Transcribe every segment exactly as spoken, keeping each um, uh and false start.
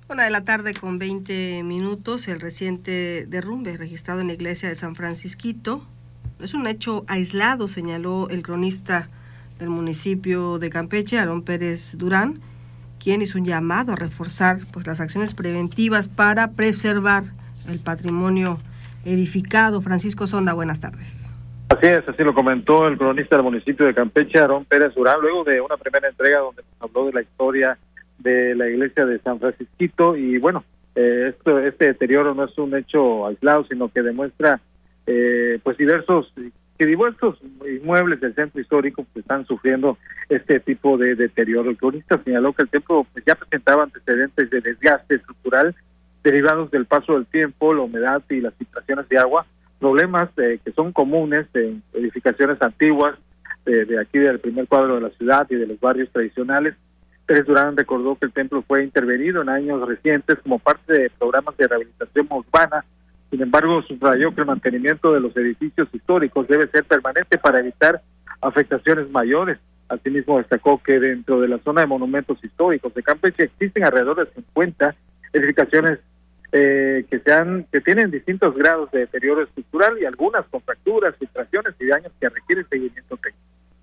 Una de la tarde con veinte minutos, el reciente derrumbe registrado en la iglesia de San Francisquito es un hecho aislado, señaló el cronista del municipio de Campeche, Aarón Pérez Durán, quien hizo un llamado a reforzar pues las acciones preventivas para preservar el patrimonio edificado. Francisco Sonda, buenas tardes. Así es, así lo comentó el cronista del municipio de Campeche, Aarón Pérez Durán, luego de una primera entrega donde nos habló de la historia de la iglesia de San Francisquito. Y bueno, eh, esto, este deterioro no es un hecho aislado, sino que demuestra eh, pues diversos que diversos inmuebles del centro histórico pues, están sufriendo este tipo de deterioro. El cronista señaló que el templo pues, ya presentaba antecedentes de desgaste estructural derivados del paso del tiempo, la humedad y las filtraciones de agua, problemas eh, que son comunes en edificaciones antiguas de, de aquí del primer cuadro de la ciudad y de los barrios tradicionales. Pérez Durán recordó que el templo fue intervenido en años recientes como parte de programas de rehabilitación urbana. Sin embargo, subrayó que el mantenimiento de los edificios históricos debe ser permanente para evitar afectaciones mayores. Asimismo, destacó que dentro de la zona de monumentos históricos de Campeche existen alrededor de cincuenta edificaciones eh, que, sean, que tienen distintos grados de deterioro estructural y algunas con fracturas, filtraciones y daños que requieren seguimiento técnico.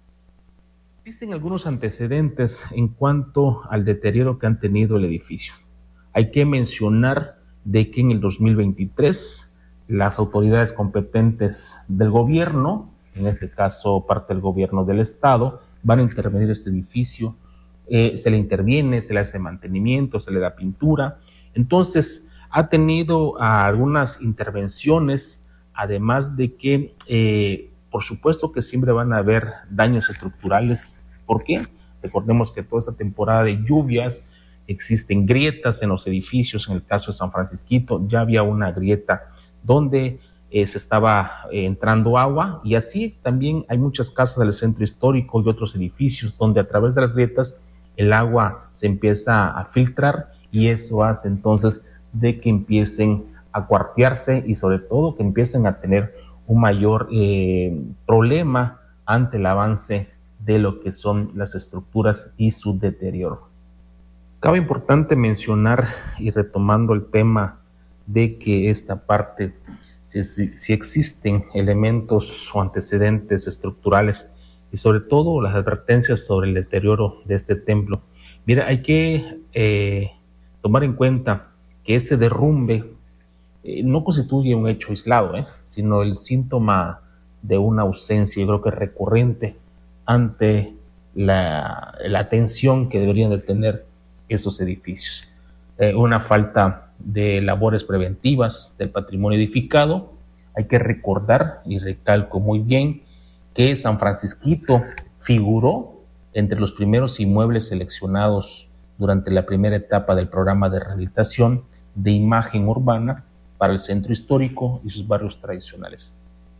Existen algunos antecedentes en cuanto al deterioro que han tenido el edificio. Hay que mencionar de que en el dos mil veintitrés las autoridades competentes del gobierno, en este caso parte del gobierno del estado, van a intervenir este edificio, eh, se le interviene, se le hace mantenimiento, se le da pintura. Entonces ha tenido ah, algunas intervenciones, además de que eh, por supuesto que siempre van a haber daños estructurales. ¿Por qué? Recordemos que toda esta temporada de lluvias existen grietas en los edificios. En el caso de San Francisquito ya había una grieta donde eh, se estaba eh, entrando agua, y así también hay muchas casas del centro histórico y otros edificios donde a través de las grietas el agua se empieza a filtrar, y eso hace entonces de que empiecen a cuartearse y sobre todo que empiecen a tener un mayor eh, problema ante el avance de lo que son las estructuras y su deterioro. Cabe importante mencionar, y retomando el tema de que esta parte, si, si, si existen elementos o antecedentes estructurales y sobre todo las advertencias sobre el deterioro de este templo, mira, hay que eh, tomar en cuenta que ese derrumbe eh, no constituye un hecho aislado, eh, sino el síntoma de una ausencia, yo creo que recurrente, ante la, la atención que deberían de tener esos edificios. Eh, una falta de labores preventivas del patrimonio edificado. Hay que recordar, y recalco muy bien, que San Francisquito figuró entre los primeros inmuebles seleccionados durante la primera etapa del programa de rehabilitación de imagen urbana para el centro histórico y sus barrios tradicionales.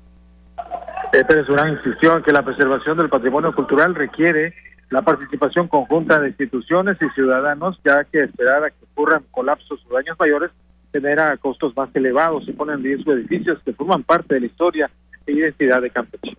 Pérez Durán insistió en que la preservación del patrimonio cultural requiere la participación conjunta de instituciones y ciudadanos, ya que esperar a que ocurran colapsos o daños mayores genera costos más elevados y pone en riesgo edificios que forman parte de la historia e identidad de Campeche.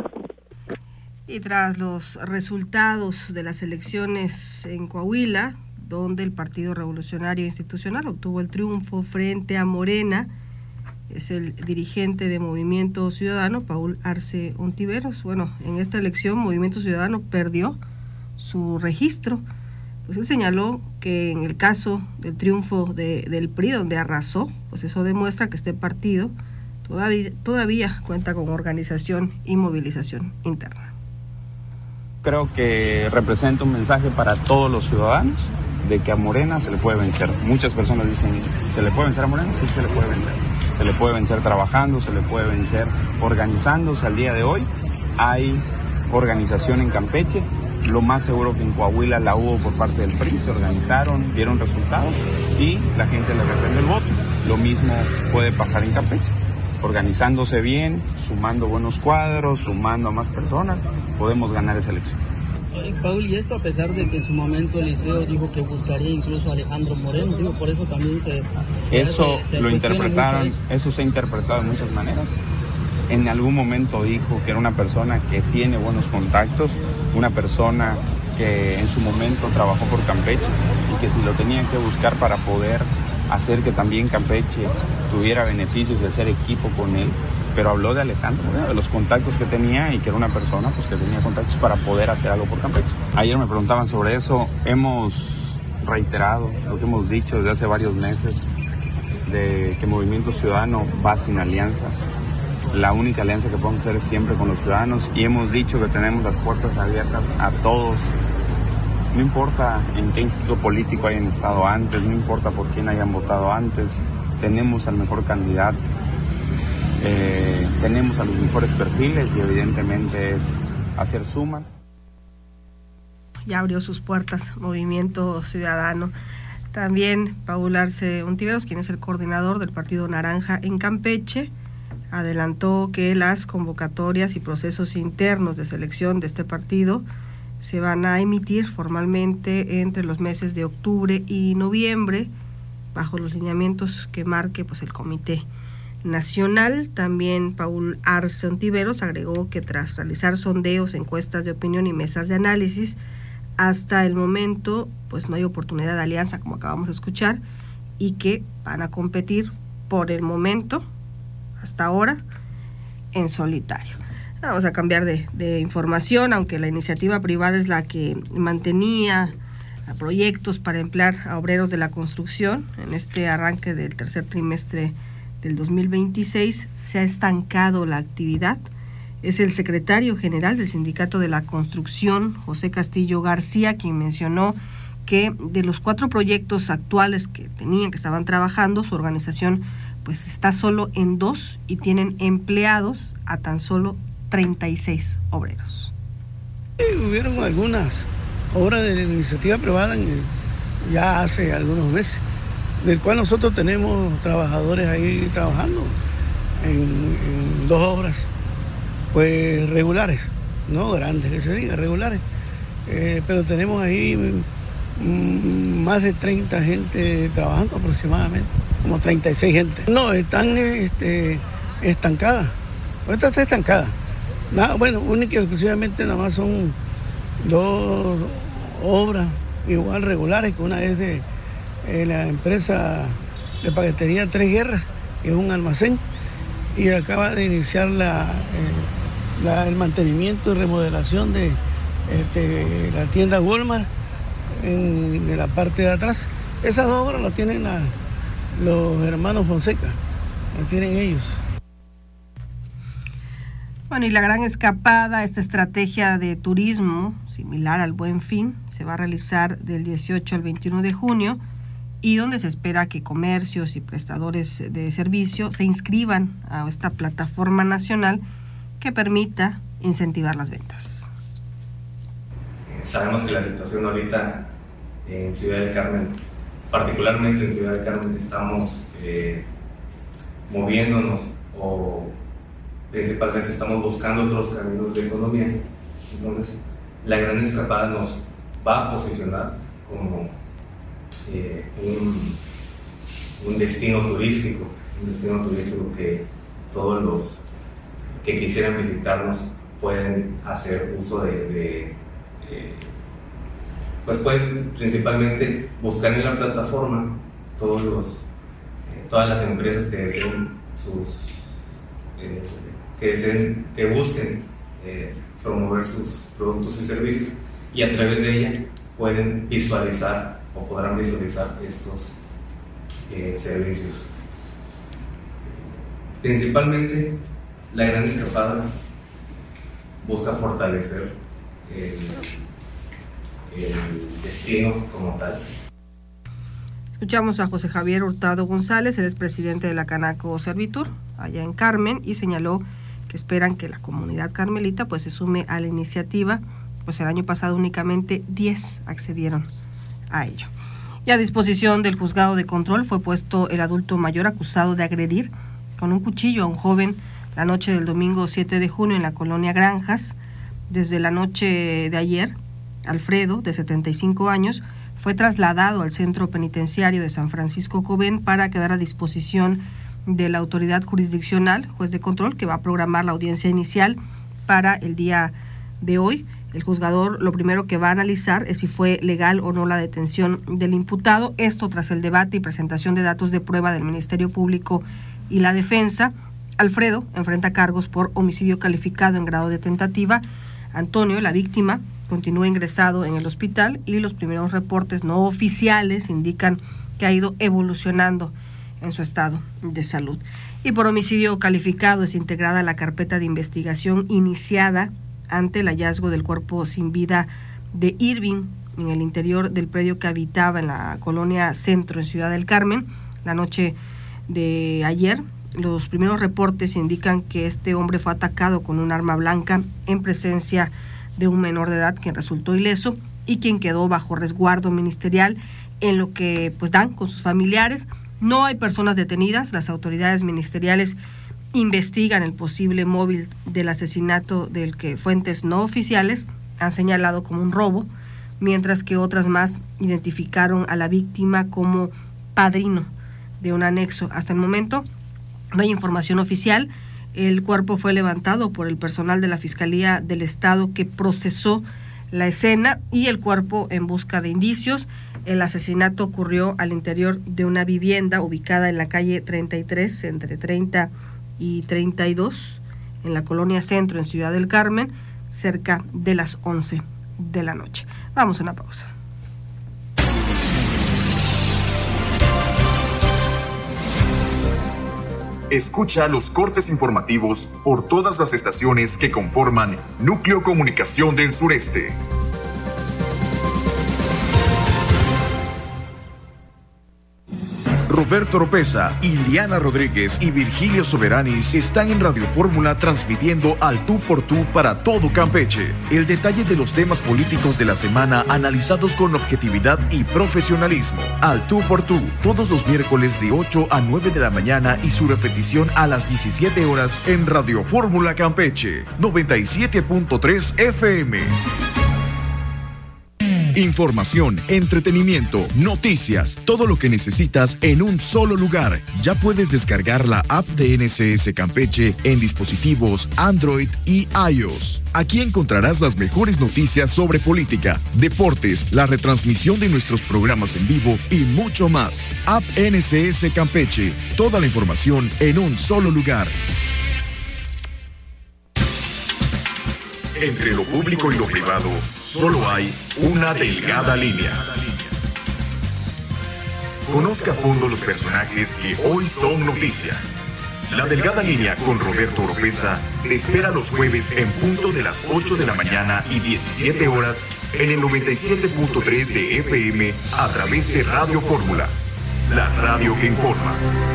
Y tras los resultados de las elecciones en Coahuila, donde el Partido Revolucionario Institucional obtuvo el triunfo frente a Morena, es el dirigente de Movimiento Ciudadano, Paul Arce Ontiveros. Bueno, en esta elección Movimiento Ciudadano perdió su registro. Pues él señaló que en el caso del triunfo de, del P R I, donde arrasó, pues eso demuestra que este partido todavía, todavía cuenta con organización y movilización interna. Creo que representa un mensaje para todos los ciudadanos de que a Morena se le puede vencer. Muchas personas dicen, ¿se le puede vencer a Morena? Sí, se le puede vencer. Se le puede vencer trabajando, se le puede vencer organizándose. Al día de hoy hay organización en Campeche. Lo más seguro que en Coahuila la hubo por parte del P R I, se organizaron, dieron resultados y la gente le refrendó el voto. Lo mismo puede pasar en Campeche. Organizándose bien, sumando buenos cuadros, sumando a más personas, podemos ganar esa elección. Paul, y esto a pesar de que en su momento Eliseo dijo que buscaría incluso a Alejandro Moreno, digo, por eso también se... Eso se, se lo interpretaron, eso. eso se ha interpretado de muchas maneras. En algún momento dijo que era una persona que tiene buenos contactos, una persona que en su momento trabajó por Campeche. y que si lo tenían que buscar para poder hacer que también Campeche tuviera beneficios de hacer equipo con él, pero habló de Alejandro, ¿verdad? De los contactos que tenía y que era una persona pues, que tenía contactos para poder hacer algo por Campeche. Ayer me preguntaban sobre eso, hemos reiterado lo que hemos dicho desde hace varios meses, de que Movimiento Ciudadano va sin alianzas. La única alianza que podemos hacer es siempre con los ciudadanos y hemos dicho que tenemos las puertas abiertas a todos. No importa en qué instituto político hayan estado antes, no importa por quién hayan votado antes, tenemos al mejor candidato, eh, tenemos a los mejores perfiles y evidentemente es hacer sumas. Ya abrió sus puertas Movimiento Ciudadano. También Paul Arce Ontiveros, quien es el coordinador del Partido Naranja en Campeche, adelantó que las convocatorias y procesos internos de selección de este partido se van a emitir formalmente entre los meses de octubre y noviembre, bajo los lineamientos que marque pues el Comité Nacional. También Paul Arce Ontiveros agregó que tras realizar sondeos, encuestas de opinión y mesas de análisis, hasta el momento pues no hay oportunidad de alianza, como acabamos de escuchar, y que van a competir por el momento, hasta ahora, en solitario. Vamos a cambiar de, de información, aunque la iniciativa privada es la que mantenía proyectos para emplear a obreros de la construcción. En este arranque del tercer trimestre del dos mil veintiséis se ha estancado la actividad. Es el secretario general del Sindicato de la Construcción, José Castillo García, quien mencionó que de los cuatro proyectos actuales que tenían, que estaban trabajando, su organización pues está solo en dos y tienen empleados a tan solo treinta y seis obreros. Sí, hubieron algunas obras de la iniciativa privada en el, ya hace algunos meses, del cual nosotros tenemos trabajadores ahí trabajando en, en dos obras, pues regulares, no grandes que se diga, regulares, eh, pero tenemos ahí mm, más de treinta gente trabajando aproximadamente, como treinta y seis gente. No, están este, estancadas, esta está estancada. Nada, bueno, única y exclusivamente nada más son dos obras igual regulares, que una es de eh, la empresa de paquetería Tres Guerras, que es un almacén, y acaba de iniciar la, eh, la, el mantenimiento y remodelación de este, la tienda Walmart en, de la parte de atrás. Esas dos obras las tienen la, los hermanos Fonseca, las tienen ellos. Bueno, y la gran escapada, esta estrategia de turismo, similar al Buen Fin, se va a realizar del dieciocho al veintiuno de junio, y donde se espera que comercios y prestadores de servicio se inscriban a esta plataforma nacional que permita incentivar las ventas. Sabemos que la situación ahorita en Ciudad del Carmen, particularmente en Ciudad del Carmen, estamos eh, moviéndonos o principalmente estamos buscando otros caminos de economía. Entonces, la gran escapada nos va a posicionar como eh, un, un destino turístico, un destino turístico que todos los que quisieran visitarnos pueden hacer uso de, de eh, pues pueden principalmente buscar en la plataforma todos los, eh, todas las empresas que deseen sus eh, que deseen, que busquen eh, promover sus productos y servicios, y a través de ella pueden visualizar o podrán visualizar estos eh, servicios. Principalmente, la gran escapada busca fortalecer el, el destino como tal. Escuchamos a José Javier Hurtado González, él es presidente de la Canaco Servitur, allá en Carmen, y señaló que esperan que la comunidad carmelita pues se sume a la iniciativa, pues el año pasado únicamente diez accedieron a ello. Y a disposición del juzgado de control fue puesto el adulto mayor acusado de agredir con un cuchillo a un joven la noche del domingo siete de junio en la colonia Granjas. Desde la noche de ayer, Alfredo, de setenta y cinco años, fue trasladado al centro penitenciario de San Francisco Cobén para quedar a disposición de la autoridad jurisdiccional, juez de control, que va a programar la audiencia inicial para el día de hoy. El juzgador lo primero que va a analizar es si fue legal o no la detención del imputado. Esto tras el debate y presentación de datos de prueba del Ministerio Público y la defensa. Alfredo enfrenta cargos por homicidio calificado en grado de tentativa. Antonio, la víctima, continúa ingresado en el hospital y los primeros reportes no oficiales indican que ha ido evolucionando en su estado de salud. Y por homicidio calificado es integrada la carpeta de investigación iniciada ante el hallazgo del cuerpo sin vida de Irving en el interior del predio que habitaba en la colonia Centro en Ciudad del Carmen. La noche de ayer, los primeros reportes indican que este hombre fue atacado con un arma blanca en presencia de un menor de edad quien resultó ileso y quien quedó bajo resguardo ministerial, en lo que pues dan con sus familiares. No hay personas detenidas. Las autoridades ministeriales investigan el posible móvil del asesinato, del que fuentes no oficiales han señalado como un robo, mientras que otras más identificaron a la víctima como padrino de un anexo. Hasta el momento no hay información oficial. El cuerpo fue levantado por el personal de la Fiscalía del Estado que procesó la escena y el cuerpo en busca de indicios. El asesinato ocurrió al interior de una vivienda ubicada en la calle treinta y tres, entre treinta y treinta y dos, en la colonia Centro, en Ciudad del Carmen, cerca de las once de la noche. Vamos a una pausa. Escucha los cortes informativos por todas las estaciones que conforman Núcleo Comunicación del Sureste. Roberto Oropesa, Iliana Rodríguez y Virgilio Soberanis están en Radio Fórmula transmitiendo al tú por tú para todo Campeche. El detalle de los temas políticos de la semana analizados con objetividad y profesionalismo. Al tú por tú, todos los miércoles de ocho a nueve de la mañana y su repetición a las diecisiete horas en Radio Fórmula Campeche, noventa y siete punto tres F M. Información, entretenimiento, noticias, todo lo que necesitas en un solo lugar. Ya puedes descargar la app de N S S Campeche en dispositivos Android y iOS. Aquí encontrarás las mejores noticias sobre política, deportes, la retransmisión de nuestros programas en vivo y mucho más. App N S S Campeche, toda la información en un solo lugar. Entre lo público y lo privado, solo hay una delgada línea. Conozca a fondo los personajes que hoy son noticia. La delgada línea con Roberto Oropesa te espera los jueves en punto de las ocho de la mañana y diecisiete horas en el noventa y siete punto tres de F M a través de Radio Fórmula, la radio que informa.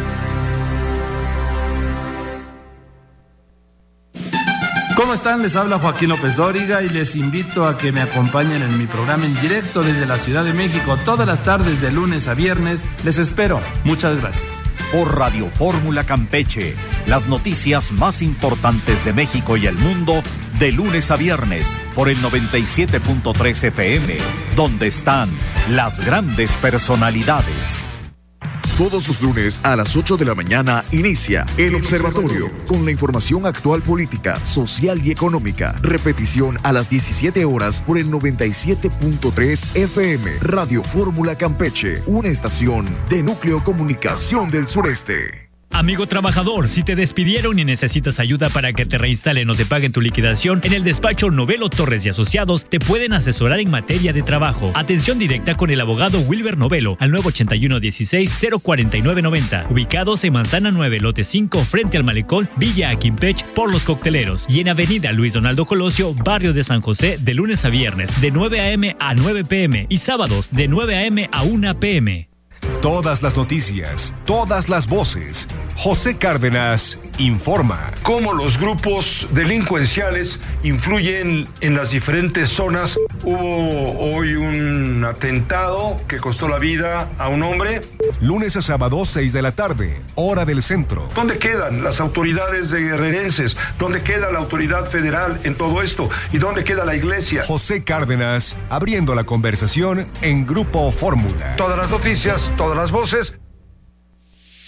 ¿Cómo están? Les habla Joaquín López Dóriga y les invito a que me acompañen en mi programa en directo desde la Ciudad de México todas las tardes de lunes a viernes. Les espero. Muchas gracias. Por Radio Fórmula Campeche, las noticias más importantes de México y el mundo de lunes a viernes por el noventa y siete punto tres F M, donde están las grandes personalidades. Todos los lunes a las ocho de la mañana inicia El Observatorio con la información actual política, social y económica. Repetición a las diecisiete horas por el noventa y siete punto tres F M. Radio Fórmula Campeche, una estación de Núcleo Comunicación del Sureste. Amigo trabajador, si te despidieron y necesitas ayuda para que te reinstalen o te paguen tu liquidación, en el despacho Novelo Torres y Asociados te pueden asesorar en materia de trabajo. Atención directa con el abogado Wilber Novelo al nueve ochenta y uno dieciséis cero cuarenta y nueve noventa, ubicados en Manzana nueve, lote cinco, frente al malecón Villa Aquimpech por Los Cocteleros, y en Avenida Luis Donaldo Colosio, barrio de San José, de lunes a viernes de nueve a eme a nueve pe eme y sábados de nueve a eme a una pe eme. Todas las noticias, todas las voces. José Cárdenas informa. Cómo los grupos delincuenciales influyen en las diferentes zonas. Hubo hoy un atentado que costó la vida a un hombre. Lunes a sábado, seis de la tarde, hora del centro. ¿Dónde quedan las autoridades de guerrerenses? ¿Dónde queda la autoridad federal en todo esto? ¿Y dónde queda la iglesia? José Cárdenas, abriendo la conversación en Grupo Fórmula. Todas las noticias, todas las voces.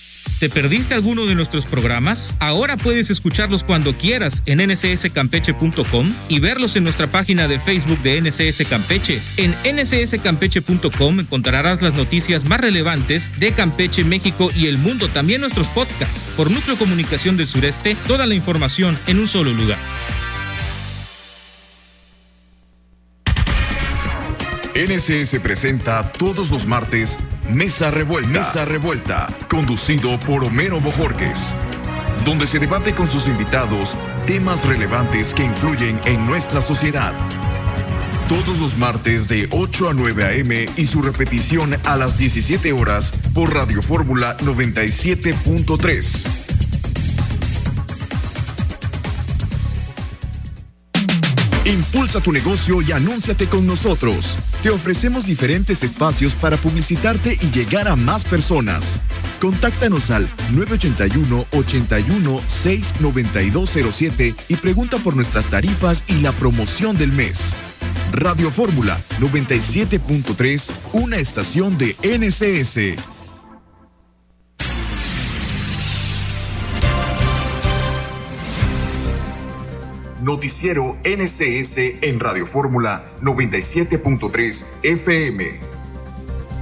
¿Te perdiste alguno de nuestros programas? Ahora puedes escucharlos cuando quieras en ene ce ese campeche punto com y verlos en nuestra página de Facebook de N C S Campeche. En ene ce ese campeche punto com encontrarás las noticias más relevantes de Campeche, México y el mundo. También nuestros podcasts. Por Núcleo Comunicación del Sureste, toda la información en un solo lugar. N C S presenta todos los martes Mesa Revuelta, Mesa Revuelta, conducido por Homero Bojorquez, donde se debate con sus invitados temas relevantes que influyen en nuestra sociedad. Todos los martes de ocho a nueve a eme y su repetición a las diecisiete horas por Radio Fórmula noventa y siete punto tres. Impulsa tu negocio y anúnciate con nosotros. Te ofrecemos diferentes espacios para publicitarte y llegar a más personas. Contáctanos al nueve ocho uno, ocho uno, seis, nueve dos cero siete y pregunta por nuestras tarifas y la promoción del mes. Radio Fórmula noventa y siete punto tres, una estación de N C S. Noticiero N C S en Radio Fórmula noventa y siete punto tres F M.